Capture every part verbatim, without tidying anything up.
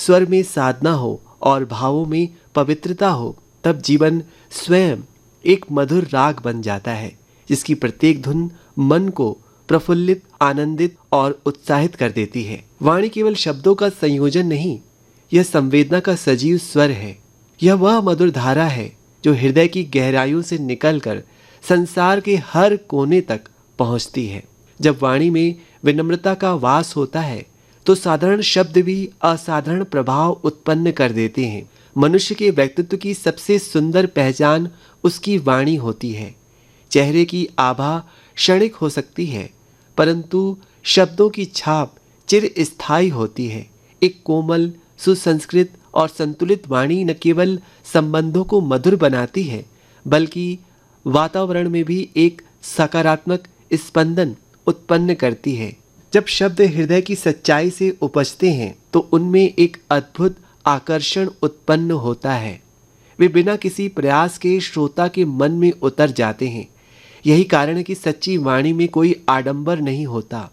स्वर में साधना हो और भावों में पवित्रता हो, तब जीवन स्वयं एक मधुर राग बन जाता है, जिसकी प्रत्येक धुन मन को प्रफुल्लित, आनंदित और उत्साहित कर देती है। वाणी केवल शब्दों का संयोजन नहीं, यह संवेदना का सजीव स्वर है। यह वह मधुर धारा है जो हृदय की गहराइयों से निकलकर संसार के हर कोने तक पहुंचती है। जब वाणी में विनम्रता का वास होता है तो साधारण शब्द भी असाधारण प्रभाव उत्पन्न कर देते हैं। मनुष्य के व्यक्तित्व की सबसे सुंदर पहचान उसकी वाणी होती है। चेहरे की आभा क्षणिक हो सकती है, परंतु शब्दों की छाप चिरस्थायी होती है। एक कोमल, सुसंस्कृत और संतुलित वाणी न केवल संबंधों को मधुर बनाती है, बल्कि वातावरण में भी एक सकारात्मक स्पंदन उत्पन्न करती है। जब शब्द हृदय की सच्चाई से उपजते हैं तो उनमें एक अद्भुत आकर्षण उत्पन्न होता है। वे बिना किसी प्रयास के श्रोता के मन में उतर जाते हैं। यही कारण है कि सच्ची वाणी में कोई आडंबर नहीं होता।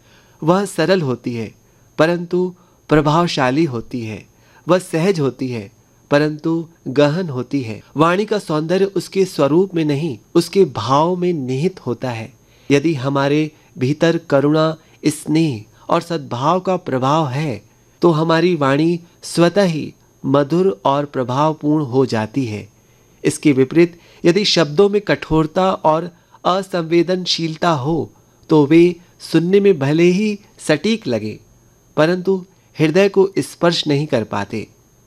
वह सरल होती है परंतु प्रभावशाली होती है। वह सहज होती है परंतु गहन होती है। वाणी का सौंदर्य उसके स्वरूप में नहीं, उसके भाव में निहित होता है। यदि हमारे भीतर करुणा, स्नेह और सद्भाव का प्रभाव है तो हमारी वाणी स्वतः ही मधुर और प्रभावपूर्ण हो जाती है। इसके विपरीत यदि शब्दों में कठोरता और असंवेदनशीलता हो तो वे सुनने में भले ही सटीक लगे परंतु हृदय को स्पर्श नहीं कर पाते।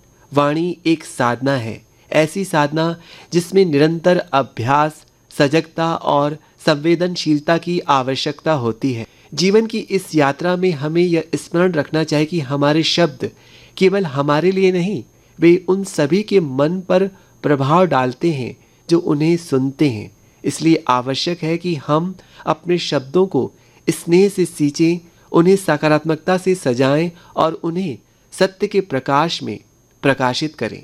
वाणी एक साधना है, ऐसी साधना जिसमें निरंतर अभ्यास, सजगता और संवेदनशीलता की आवश्यकता होती है। जीवन की इस यात्रा में हमें यह स्मरण रखना चाहिए कि हमारे शब्द केवल हमारे लिए नहीं, वे उन सभी के मन पर प्रभाव डालते हैं जो उन्हें सुनते हैं। इसलिए आवश्यक है कि हम अपने शब्दों को स्नेह से सींचें, उन्हें सकारात्मकता से सजाएं और उन्हें सत्य के प्रकाश में प्रकाशित करें।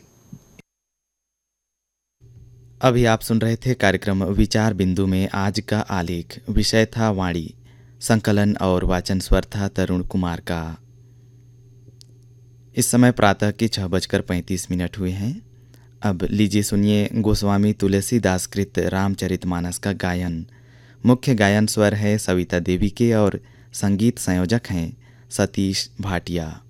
अभी आप सुन रहे थे कार्यक्रम विचार बिंदु में आज का आलेख। विषय था वाणी। संकलन और वाचन स्वर था तरुण कुमार का। इस समय प्रातः के छह बजकर पैंतीस मिनट हुए हैं। अब लीजिए सुनिए गोस्वामी तुलसीदास कृत रामचरितमानस का गायन। मुख्य गायन स्वर है सविता देवी के और संगीत संयोजक हैं सतीश भाटिया।